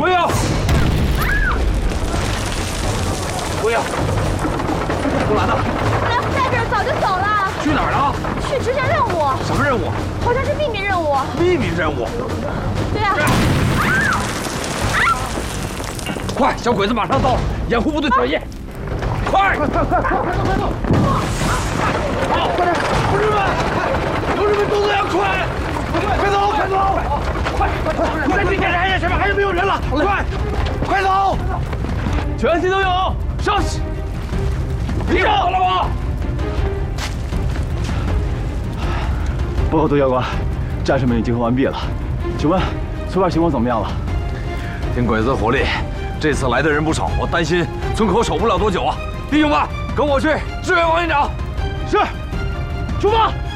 不要！不要！都来了。 来不在这儿，早就走了。 去哪儿了？ 去执行任务。 什么任务？ 好像是秘密任务。 秘密任务。 对啊。 快，小鬼子马上到了，掩护部队转移。快！快！好，快点！同志们，动作要快！快走！快！在地面上前面还有没有人了？快走！全体都有，上！立正，好了吗？ 报告杜教官，战士们已集合完毕了。请问村外情况怎么样了？ 听鬼子火力，这次来的人不少，我担心村口守不了多久啊！弟兄们，跟我去支援王营长。 是，出发！